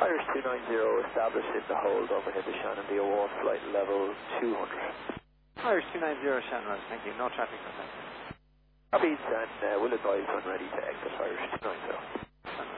Irish 290 established in the hold overhead the Shannon DOR flight level 200. Irish 290 Shannon, thank you. No traffic on that. Copies, and we'll advise when ready to exit Irish 290.